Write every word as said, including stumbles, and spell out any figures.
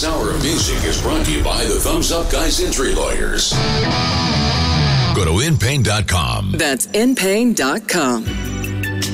hour of music is brought to you by the Thumbs Up Guys Injury Lawyers. Go to in pain dot com. That's in pain dot com.